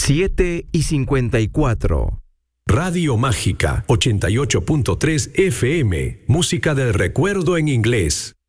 7:54. Radio Mágica 88.3 FM. Música del recuerdo en inglés.